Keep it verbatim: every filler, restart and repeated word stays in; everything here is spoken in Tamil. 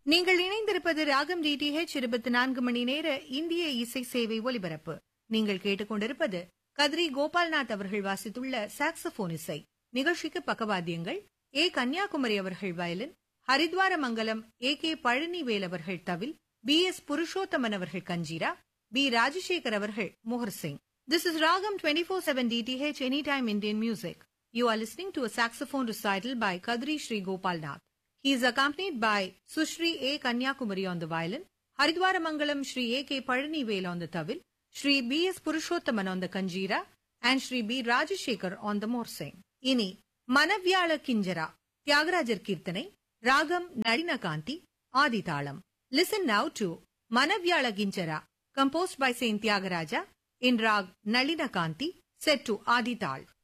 நீங்கள் இணைந்திருப்பது ராகம் டிடிஹெச் இருபத்தி நான்கு மணி நேர இந்திய இசை சேவை ஒலிபரப்பு. நீங்கள் கேட்டுக்கொண்டிருப்பது கத்ரி கோபால்நாத் அவர்கள் வாசித்துள்ள சாக்ஸபோன் இசை. நிகழ்ச்சிக்கு பக்கவாத்தியங்கள் ஏ கன்னியாகுமரி அவர்கள் violin, Haridwar Mangalam A K Palanivel அவர்கள் தவில், பி எஸ் புருஷோத்தமன் அவர்கள் கஞ்சீரா, பி ராஜசேகர் அவர்கள் மோஹர்சிங். This is Ragam twenty-four seven D T H Anytime Indian Music. You are listening to a saxophone recital by Kadri Sri Gopal Nath. He is accompanied by Sushri A. Kanyakumari on the violin, Haridwara Mangalam Shri A. K. Palanivel on the tawil, Shri B. S. Purushottaman on the kanjira, and Shri B. Rajashekar on the morsing. Ini Manavyala Kinjara, Tyagarajar Kirtanai, Ragam Nadinakanti, Adithalam. Listen now to Manavyala Kinjara, composed by Saint Tyagaraja, in Rag Nalina Kanti, set to Adital.